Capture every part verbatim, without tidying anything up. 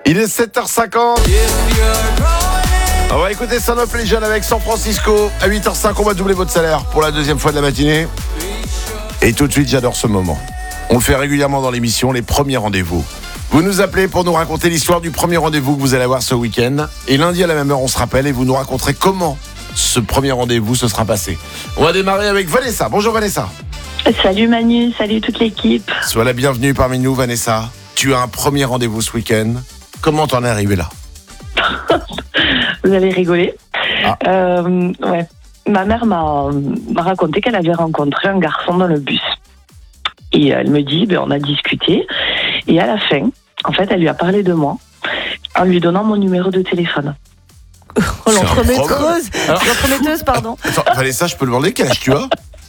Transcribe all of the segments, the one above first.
Il est sept heures cinquante. On va écouter Son of Legend avec San Francisco. À huit heures cinq, on va doubler votre salaire pour la deuxième fois de la matinée. Et tout de suite, j'adore ce moment. On le fait régulièrement dans l'émission, les premiers rendez-vous. Vous nous appelez pour nous raconter l'histoire du premier rendez-vous que vous allez avoir ce week-end. Et lundi à la même heure, on se rappelle et vous nous raconterez comment ce premier rendez-vous se sera passé. On va démarrer avec Vanessa. Bonjour Vanessa. Salut Manu, salut toute l'équipe. Sois la bienvenue parmi nous Vanessa. Tu as un premier rendez-vous ce week-end. Comment t'en es arrivé là? Vous allez rigoler. Ah. Euh, ouais. Ma mère m'a, m'a raconté qu'elle avait rencontré un garçon dans le bus. Et elle me dit, ben, on a discuté. Et à la fin, en fait, elle lui a parlé de moi en lui donnant mon numéro de téléphone. Oh, l'entremetteuse. L'entremetteuse, pardon. Attends, Vanessa, je peux demander quel âge tu as?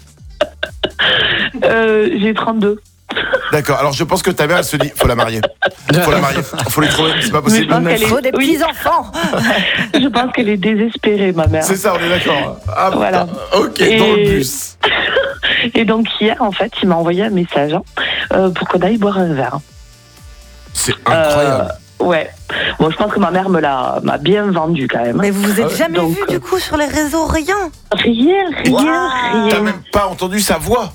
euh, J'ai trente-deux. D'accord, alors je pense que ta mère, elle se dit, faut la marier. Faut la marier, faut les trouver, c'est pas possible. Mais Il faut des oui. petits-enfants. Je pense qu'elle est désespérée, ma mère. C'est ça, on est d'accord. Ah, Voilà. Ok, Et... dans le bus. Et donc hier, en fait, il m'a envoyé un message hein, euh, pour qu'on aille boire un verre. C'est incroyable. Euh, ouais. Bon, je pense que ma mère me l'a m'a bien vendu quand même. Mais vous vous êtes Ah ouais, jamais donc, vu du coup sur les réseaux, rien. Rien, rien, Wow. T'as rien. même pas entendu sa voix.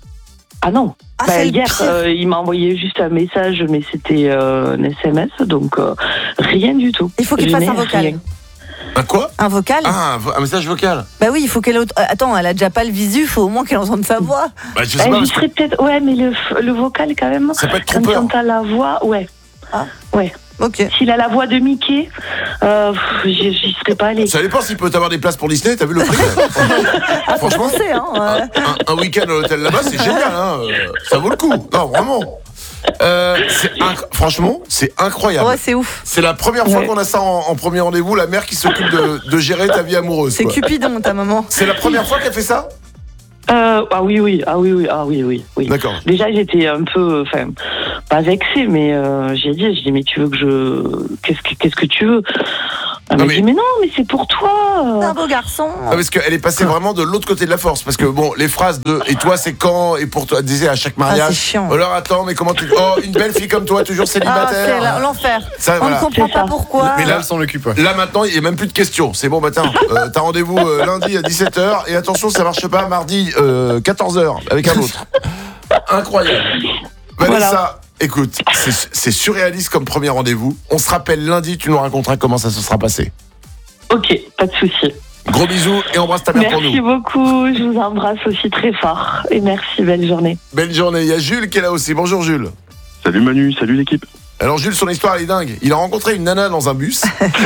Ah non. Ah, Bah, c'est le hier, pire. euh, il m'a envoyé juste un message, mais c'était euh, un S M S, donc euh, rien du tout. Il faut qu'il Je fasse n'ai un vocal. rien. Un quoi? Un vocal. Ah, un, vo- un message vocal. Bah oui, il faut qu'elle. autre- Attends, elle a déjà pas le visu, il faut au moins qu'elle entende sa voix. Bah, je sais Bah, pas, j'y parce que serais peut-être. Ouais, mais le, f- le vocal quand même. ça peut être Quand trompeur. t'entends la voix, ouais. Ah. Ouais. Ok. S'il a la voix de Mickey, euh, pff, j'y, j'y serais pas allée. Ça dépend s'il peut avoir des places pour Disney, t'as vu le prix? Franchement, C'est hein. euh, un, un week-end à l'hôtel là-bas, c'est génial, hein. euh, Ça vaut le coup. Non, vraiment. Euh, c'est inc- Franchement, c'est incroyable. Ouais, c'est ouf. C'est la première fois Ouais. qu'on a ça en, en premier rendez-vous, la mère qui s'occupe de, de gérer ta vie amoureuse. C'est quoi. Cupidon, ta maman. C'est la première fois qu'elle fait ça? Euh, ah oui, oui, ah oui, oui, ah oui, oui, oui. D'accord. Déjà, j'étais un peu, enfin, pas vexée, mais euh, j'ai dit, j'ai dit, mais tu veux que je, qu'est-ce que, qu'est-ce que tu veux? Elle Non, m'a mais- dit, mais non, mais c'est pour toi. C'est un beau garçon. Ah, parce qu'elle est passée vraiment de l'autre côté de la force. Parce que bon, les phrases de et toi c'est quand et pour toi, elle disait à chaque Ah, mariage. c'est chiant. Alors attends, mais comment tu. Oh, une belle fille comme toi, toujours Ah, c'est célibataire. la- l'enfer. Ça, On voilà. ne comprend C'est pas ça. pourquoi. Mais là, Elle s'en occupe. Ouais. Là maintenant, il n'y a même plus de questions. C'est bon, bah tiens, euh, t'as rendez-vous euh, lundi à dix-sept heures et attention, ça marche pas mardi euh, quatorze heures avec un autre. Incroyable. Vanessa, Voilà. écoute, c'est, c'est surréaliste comme premier rendez-vous. On se rappelle lundi, tu nous raconteras comment ça se sera passé. Ok, pas de souci. Gros bisous et embrasse ta mère pour Merci nous. beaucoup, je vous embrasse aussi très fort. Et merci, belle journée. Belle journée. Il y a Jules qui est là aussi. Bonjour Jules. Salut Manu, salut l'équipe. Alors Jules, son histoire elle est dingue. Il a rencontré une nana dans un bus.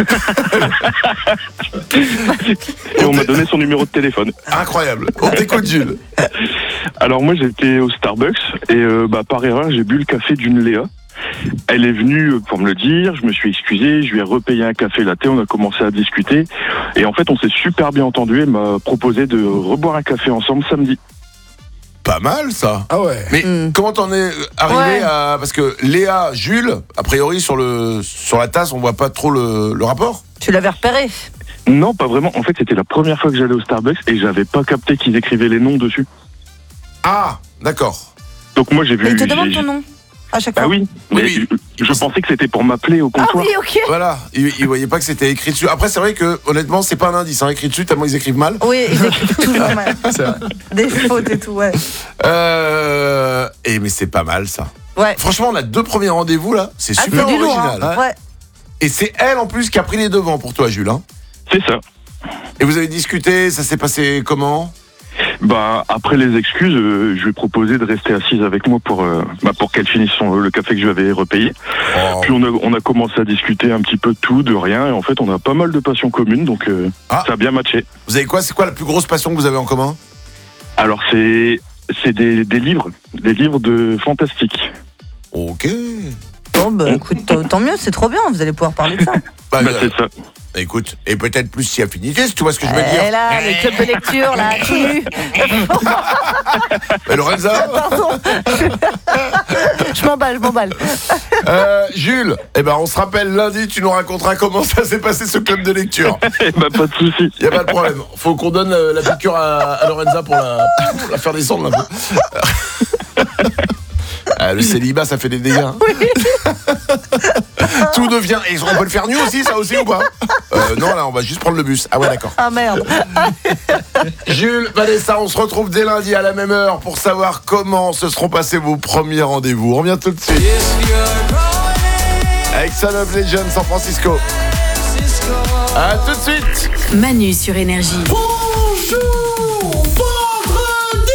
Et on m'a donné son numéro de téléphone. Incroyable. On t'écoute Jules. Alors moi j'étais au Starbucks et euh, bah, par erreur j'ai bu le café d'une Léa. Elle est venue pour me le dire, je me suis excusé, je lui ai repayé un café latte, on a commencé à discuter. Et en fait on s'est super bien entendu, elle m'a proposé de reboire un café ensemble samedi. Pas mal ça. Ah ouais. Mais Mm. comment t'en es arrivé Ouais. à... Parce que Léa, Jules, a priori sur, le... sur la tasse, on voit pas trop le, le rapport. Tu l'avais repéré. Non pas vraiment, en fait c'était la première fois que j'allais au Starbucks et j'avais pas capté qu'ils écrivaient les noms dessus. Ah, d'accord. Donc moi j'ai vu... Mais il te demande j'ai- ton nom à chaque Ah fois. oui, Oui, mais oui. je, je pensais que c'était pour m'appeler au Ah comptoir. oui, ok. Voilà, il, il voyait pas que c'était écrit dessus. Après, c'est vrai que honnêtement, c'est pas un indice, hein, écrit dessus, tellement ils écrivent mal. Oui, ils écrivent toujours mal. C'est vrai. Des fautes et tout, ouais. Euh... Et mais c'est pas mal ça. Ouais. Franchement, on a deux premiers rendez-vous là, c'est Ah, super c'est du lourd, original. hein. Ouais. Et c'est elle en plus qui a pris les devants pour toi, Jules. Hein. C'est ça. Et vous avez discuté, ça s'est passé comment? Bah après les excuses, euh, je lui ai proposé de rester assise avec moi pour euh, bah, pour qu'elle finisse son, le café que je lui avais repayé. Oh. Puis on a on a commencé à discuter un petit peu de tout, de rien, et en fait on a pas mal de passions communes, donc euh, Ah. ça a bien matché. Vous avez quoi? C'est quoi la plus grosse passion que vous avez en commun? Alors c'est c'est des, des livres, des livres de fantastique. Ok. Bon, bah écoute, tant tant mieux, c'est trop bien, vous allez pouvoir parler de ça. Bah, Bah, euh, c'est ça. écoute, et peut-être plus si affinité, si tu vois ce que je veux Et dire. là, les clubs de lecture, là, tout nu. Mais Lorenza, Pardon. Je m'emballe, je m'emballe. euh, Jules, eh ben on se rappelle lundi, tu nous raconteras comment ça s'est passé ce club de lecture. bah pas de souci. Y a pas de problème. Faut qu'on donne euh, la piqûre à, à Lorenza pour la, pour la faire descendre un peu. Ah, le célibat, ça fait des dégâts. Hein. Tout Tout devient. Et on peut le faire nu aussi, ça aussi ou pas? euh, Non, là, on va juste prendre le bus. Ah ouais, d'accord. Ah merde. Jules, Vanessa, on se retrouve dès lundi à la même heure pour savoir comment se seront passés vos premiers rendez-vous. On revient tout de suite. Avec Son of Legend, San Francisco. A tout de suite. Manu sur Énergie. Bonjour, vendredi.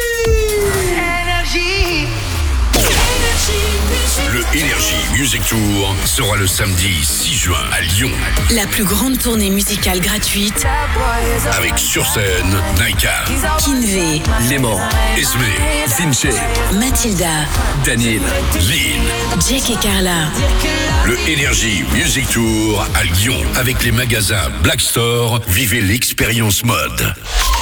Le Energy Music Tour sera le samedi six juin à Lyon. La plus grande tournée musicale gratuite Avec sur scène Naika, Kinvey, Lemon, Esme, Vinci, Mathilda, Daniel, Lynn. Jack et Carla. Le Energy Music Tour à Lyon avec les magasins Black Store. Vivez l'expérience mode.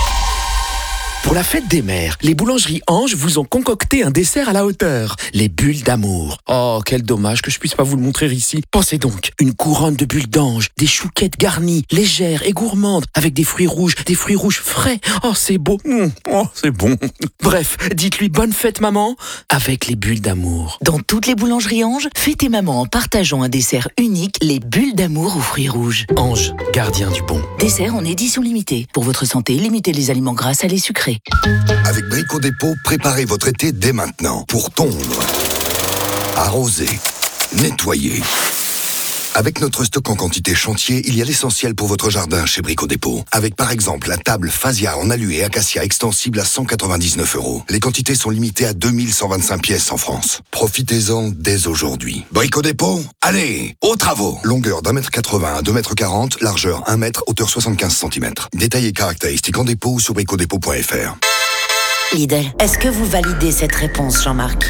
Pour la fête des mères, les boulangeries Ange vous ont concocté un dessert à la hauteur, les bulles d'amour. Oh, quel dommage que je puisse pas vous le montrer ici. Pensez donc, une couronne de bulles d'ange, des chouquettes garnies, légères et gourmandes, avec des fruits rouges, des fruits rouges frais. Oh, c'est beau. Mmh. Oh, c'est bon. Bref, dites-lui bonne fête maman, avec les bulles d'amour. Dans toutes les boulangeries Ange, fêtez maman en partageant un dessert unique, les bulles d'amour aux fruits rouges. Ange, gardien du bon. Dessert en édition limitée. Pour votre santé, limitez les aliments gras, salés, sucrés. Avec Brico Dépôt, préparez votre été dès maintenant pour tondre, arroser, nettoyer. Avec notre stock en quantité chantier, il y a l'essentiel pour votre jardin chez Brico Dépôt. Avec par exemple la table Phasia en alu et acacia extensible à cent quatre-vingt-dix-neuf euros. Les quantités sont limitées à deux mille cent vingt-cinq pièces en France. Profitez-en dès aujourd'hui. Brico Dépôt, allez, aux travaux. Longueur d'un mètre quatre-vingts à deux mètres quarante, largeur un mètre, hauteur soixante-quinze centimètres. Détails et caractéristiques en dépôt ou sur bricodépôt point f r. Lidl, est-ce que vous validez cette réponse, Jean-Marc?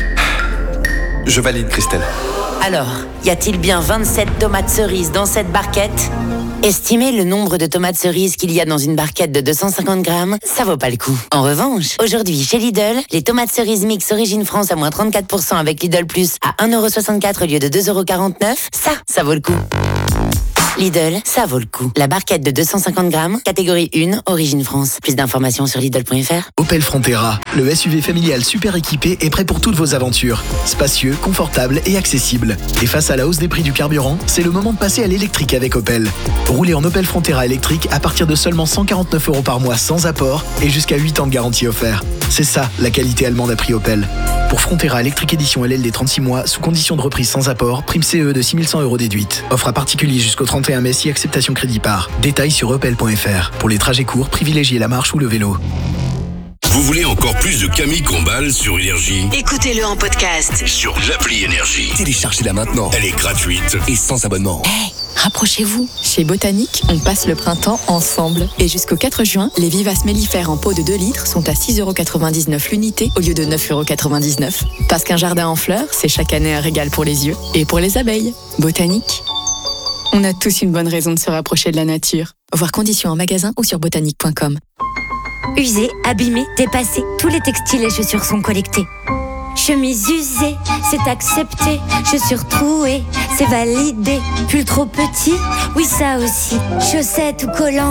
Je valide, Christelle. Alors, y a-t-il bien vingt-sept tomates cerises dans cette barquette? Estimez le nombre de tomates cerises qu'il y a dans une barquette de deux cent cinquante grammes, ça vaut pas le coup. En revanche, aujourd'hui chez Lidl, les tomates cerises mix Origine France à moins trente-quatre pour cent avec Lidl Plus à un euro soixante-quatre au lieu de deux euros quarante-neuf, ça, ça vaut le coup. Lidl, ça vaut le coup. La barquette de deux cent cinquante grammes, catégorie un, Origine France. Plus d'informations sur Lidl point f r. Opel Frontera, le S U V familial super équipé est prêt pour toutes vos aventures. Spacieux, confortable et accessible. Et face à la hausse des prix du carburant, c'est le moment de passer à l'électrique avec Opel. Roulez en Opel Frontera électrique à partir de seulement cent quarante-neuf euros par mois sans apport et jusqu'à huit ans de garantie offert. C'est ça, la qualité allemande à prix Opel. Pour Frontera électrique édition L L D trente-six mois, sous condition de reprise sans apport, prime C E de six mille cent euros déduite. Offre à particulier jusqu'au trente et un mai si acceptation crédit par. Détails sur opel point f r. Pour les trajets courts, privilégiez la marche ou le vélo. Vous voulez encore plus de Camille Combal sur Énergie? Écoutez-le en podcast Sur l'appli Énergie. Téléchargez-la maintenant. Elle est gratuite. Et sans abonnement. Hey, rapprochez-vous. Chez Botanique, on passe le printemps ensemble. Et jusqu'au quatre juin, les vivaces mellifères en pot de deux litres sont à six euros quatre-vingt-dix-neuf l'unité au lieu de neuf euros quatre-vingt-dix-neuf. Parce qu'un jardin en fleurs, c'est chaque année un régal pour les yeux et pour les abeilles. Botanique. On a tous une bonne raison de se rapprocher de la nature. Voir conditions en magasin ou sur botanique point com. Usés, abîmés, dépassés, tous les textiles et chaussures sont collectés. Chemise usée, c'est accepté. Chaussures trouées, c'est validé. Pull trop petit, oui ça aussi. Chaussettes ou collants.